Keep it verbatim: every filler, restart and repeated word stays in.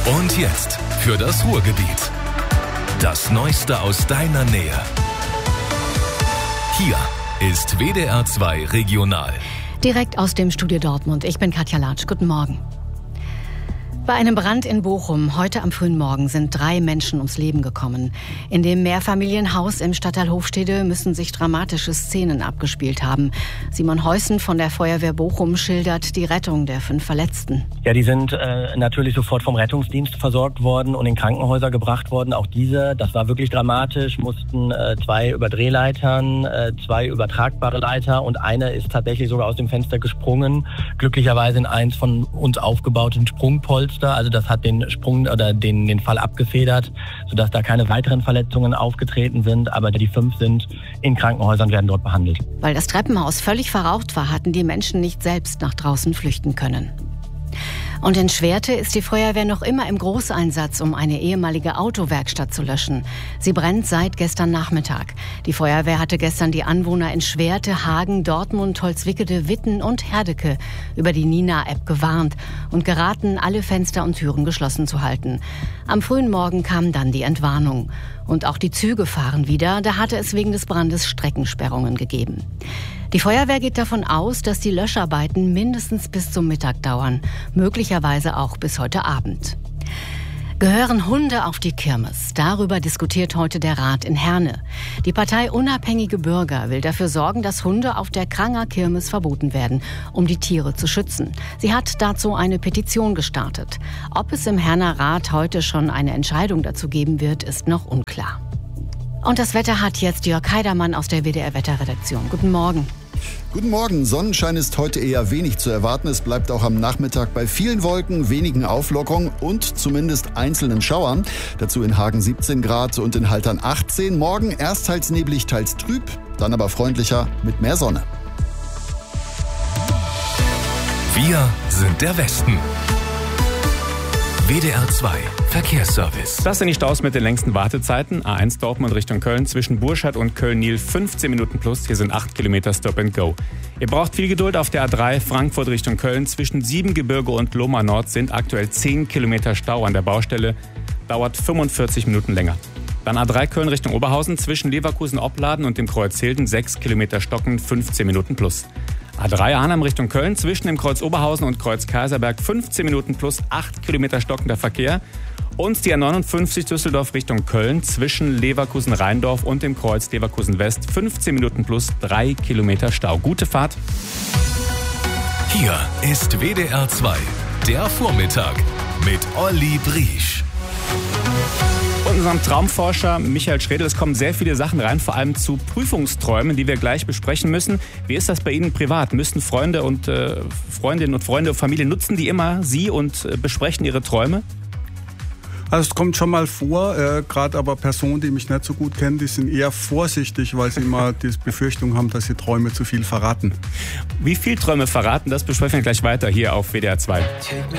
Und jetzt für das Ruhrgebiet. Das Neueste aus deiner Nähe. Hier ist W D R zwei Regional. Direkt aus dem Studio Dortmund. Ich bin Katja Latsch. Guten Morgen. Bei einem Brand in Bochum heute am frühen Morgen sind drei Menschen ums Leben gekommen. In dem Mehrfamilienhaus im Stadtteil Hofstede müssen sich dramatische Szenen abgespielt haben. Simon Heusen von der Feuerwehr Bochum schildert die Rettung der fünf Verletzten. Ja, die sind äh, natürlich sofort vom Rettungsdienst versorgt worden und in Krankenhäuser gebracht worden. Auch diese, das war wirklich dramatisch, mussten äh, zwei über Drehleitern, äh, zwei übertragbare Leiter und eine ist tatsächlich sogar aus dem Fenster gesprungen. Glücklicherweise in eins von uns aufgebauten Sprungpolster. Also das hat den Sprung oder den, den Fall abgefedert, sodass da keine weiteren Verletzungen aufgetreten sind. Aber die fünf sind in Krankenhäusern, werden dort behandelt. Weil das Treppenhaus völlig verraucht war, hatten die Menschen nicht selbst nach draußen flüchten können. Und in Schwerte ist die Feuerwehr noch immer im Großeinsatz, um eine ehemalige Autowerkstatt zu löschen. Sie brennt seit gestern Nachmittag. Die Feuerwehr hatte gestern die Anwohner in Schwerte, Hagen, Dortmund, Holzwickede, Witten und Herdecke über die Nina-App gewarnt und geraten, alle Fenster und Türen geschlossen zu halten. Am frühen Morgen kam dann die Entwarnung. Und auch die Züge fahren wieder, da hatte es wegen des Brandes Streckensperrungen gegeben. Die Feuerwehr geht davon aus, dass die Löscharbeiten mindestens bis zum Mittag dauern, möglicherweise auch bis heute Abend. Gehören Hunde auf die Kirmes? Darüber diskutiert heute der Rat in Herne. Die Partei Unabhängige Bürger will dafür sorgen, dass Hunde auf der Kranger Kirmes verboten werden, um die Tiere zu schützen. Sie hat dazu eine Petition gestartet. Ob es im Herner Rat heute schon eine Entscheidung dazu geben wird, ist noch unklar. Und das Wetter hat jetzt Jörg Heidermann aus der W D R-Wetterredaktion. Guten Morgen. Guten Morgen. Sonnenschein ist heute eher wenig zu erwarten. Es bleibt auch am Nachmittag bei vielen Wolken, wenigen Auflockerungen und zumindest einzelnen Schauern. Dazu in Hagen siebzehn Grad und in Haltern achtzehn. Morgen erst teils neblig, teils trüb, dann aber freundlicher mit mehr Sonne. Wir sind der Westen. W D R zwei Verkehrsservice. Das sind die Staus mit den längsten Wartezeiten. A eins Dortmund Richtung Köln zwischen Burscheid und Köln-Nil fünfzehn Minuten plus. Hier sind acht Kilometer Stop and Go. Ihr braucht viel Geduld auf der A drei Frankfurt Richtung Köln. Zwischen Siebengebirge und Lohmar Nord sind aktuell zehn Kilometer Stau an der Baustelle. Dauert fünfundvierzig Minuten länger. Dann A drei Köln Richtung Oberhausen zwischen Leverkusen-Opladen und dem Kreuz Hilden sechs Kilometer Stocken, fünfzehn Minuten plus. A drei Arnhem Richtung Köln zwischen dem Kreuz Oberhausen und Kreuz Kaiserberg fünfzehn Minuten plus acht Kilometer stockender Verkehr. Und die A neunundfünfzig Düsseldorf Richtung Köln zwischen Leverkusen-Rheindorf und dem Kreuz Leverkusen-West fünfzehn Minuten plus drei Kilometer Stau. Gute Fahrt. Hier ist W D R zwei, der Vormittag mit Olli Briesch. Und unserem Traumforscher Michael Schredl, es kommen sehr viele Sachen rein, vor allem zu Prüfungsträumen, die wir gleich besprechen müssen. Wie ist das bei Ihnen privat? Müssen Freunde und äh, Freundinnen und Freunde und Familie, nutzen die immer Sie und äh, besprechen ihre Träume? Also es kommt schon mal vor, äh, gerade aber Personen, die mich nicht so gut kennen, die sind eher vorsichtig, weil sie immer die Befürchtung haben, dass sie Träume zu viel verraten. Wie viel Träume verraten, das besprechen wir gleich weiter hier auf W D R zwei.